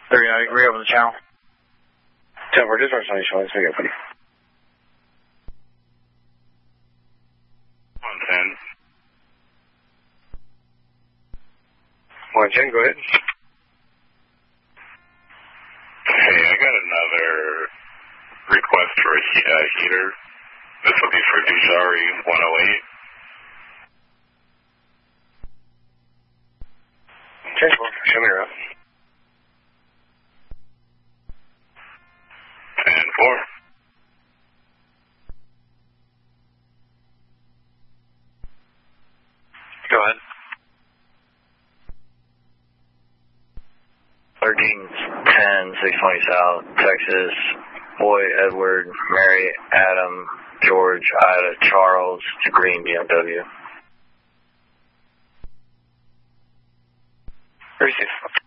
I agree over the channel. 10 for dispatch, 91, let's make it, buddy. 110. 110, go ahead. Hey, I got another request for a heater. This will be for Dujari 108. 10 for, show me your route. 10 4. Go ahead. 1310, 620 South, Texas. Boy, Edward, Mary, Adam, George, Ida, Charles, to green BMW. 36.